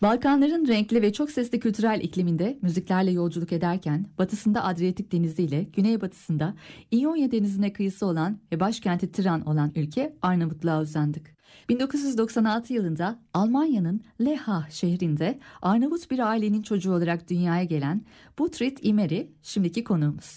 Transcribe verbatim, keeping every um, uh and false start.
Balkanların renkli ve çok sesli kültürel ikliminde müziklerle yolculuk ederken batısında Adriyatik Denizi ile güneybatısında İonya Denizi'ne kıyısı olan ve başkenti Tiran olan ülke Arnavutluğa uzandık. bin dokuz yüz doksan altı yılında Almanya'nın Lehigh şehrinde Arnavut bir ailenin çocuğu olarak dünyaya gelen Butrit İmeri şimdiki konuğumuz.